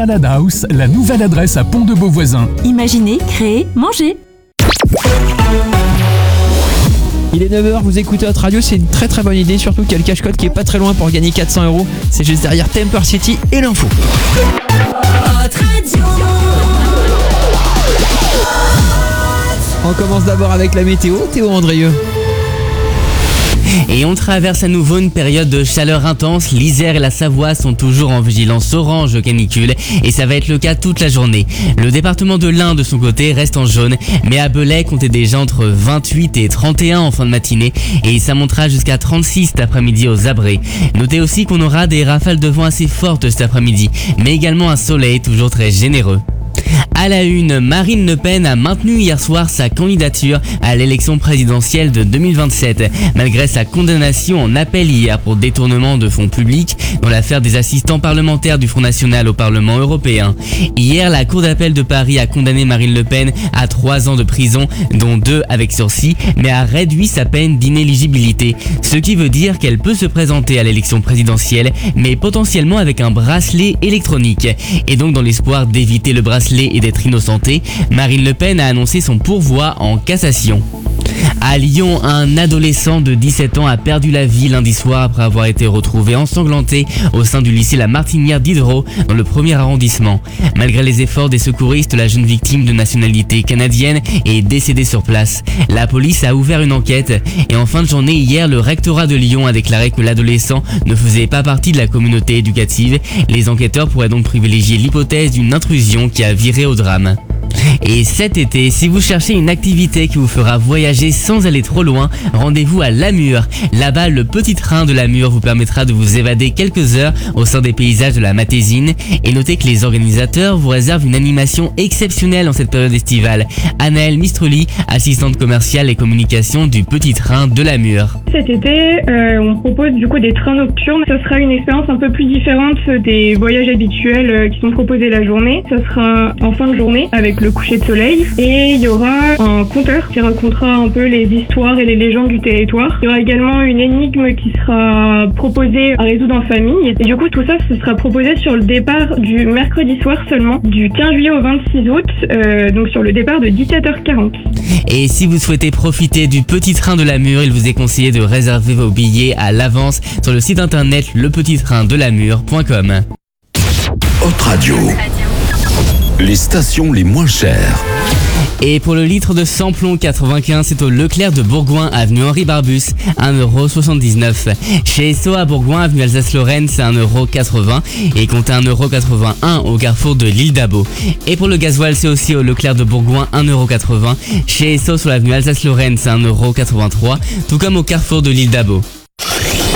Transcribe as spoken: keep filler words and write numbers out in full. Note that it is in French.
Salad House, la nouvelle adresse à Pont-de-Beauvoisin. Imaginez, créer, manger. Il est neuf heures, vous écoutez votre radio, c'est une très très bonne idée, surtout qu'il y a le cache-code qui est pas très loin pour gagner quatre cents euros. C'est juste derrière Temper City et l'info. On commence d'abord avec la météo, Théo Andrieux. Et on traverse à nouveau une période de chaleur intense. L'Isère et la Savoie sont toujours en vigilance orange canicule et ça va être le cas toute la journée. Le département de l'Ain de son côté reste en jaune, mais à Belay comptez déjà entre vingt-huit et trente et un en fin de matinée et ça montera jusqu'à trente-six cet après-midi aux Abrets. Notez aussi qu'on aura des rafales de vent assez fortes cet après-midi, mais également un soleil toujours très généreux. À la une, Marine Le Pen a maintenu hier soir sa candidature à l'élection présidentielle de deux mille vingt-sept, malgré sa condamnation en appel hier pour détournement de fonds publics dans l'affaire des assistants parlementaires du Front National au Parlement européen. Hier, la Cour d'appel de Paris a condamné Marine Le Pen à trois ans de prison, dont deux avec sursis, mais a réduit sa peine d'inéligibilité, ce qui veut dire qu'elle peut se présenter à l'élection présidentielle, mais potentiellement avec un bracelet électronique. Et donc dans l'espoir d'éviter le bracelet et d'être innocentée, Marine Le Pen a annoncé son pourvoi en cassation. À Lyon, un adolescent de dix-sept ans a perdu la vie lundi soir après avoir été retrouvé ensanglanté au sein du lycée La Martinière d'Hydro dans le premier arrondissement. Malgré les efforts des secouristes, la jeune victime de nationalité canadienne est décédée sur place. La police a ouvert une enquête et en fin de journée hier, le rectorat de Lyon a déclaré que l'adolescent ne faisait pas partie de la communauté éducative. Les enquêteurs pourraient donc privilégier l'hypothèse d'une intrusion qui a viré au drame. Et cet été, si vous cherchez une activité qui vous fera voyager sans aller trop loin, rendez-vous à Lamure. Là-bas, le petit train de Lamure vous permettra de vous évader quelques heures au sein des paysages de la Matésine. Et notez que les organisateurs vous réservent une animation exceptionnelle en cette période estivale. Anaëlle Mistroli, assistante commerciale et communication du petit train de Lamure. Cet été, euh, on propose du coup des trains nocturnes. Ce sera une expérience un peu plus différente des voyages habituels euh, qui sont proposés la journée. Ce sera en fin de journée avec le coucher de soleil et il y aura un conteur qui racontera un peu les histoires et les légendes du territoire. Il y aura également une énigme qui sera proposée à résoudre en famille et du coup tout ça ce sera proposé sur le départ du mercredi soir seulement, du quinze juillet au vingt-six août, euh, donc sur le départ de dix-sept heures quarante. Et si vous souhaitez profiter du petit train de Lamure, il vous est conseillé de réserver vos billets à l'avance sur le site internet le petit train de lamure point com. Hot Radio. Les stations les moins chères. Et pour le litre de samplon quatre-vingt-quinze, c'est au Leclerc de Bourgoin, avenue Henri Barbus, un euro soixante-dix-neuf. Chez Esso à Bourgoin, avenue Alsace-Lorraine, c'est un euro quatre-vingts. Et comptez un euro quatre-vingt-un au carrefour de l'île d'Abo. Et pour le gasoil, c'est aussi au Leclerc de Bourgoin, un euro quatre-vingts. Chez Esso sur l'avenue Alsace-Lorraine, c'est un euro quatre-vingt-trois. Tout comme au carrefour de l'île d'Abo.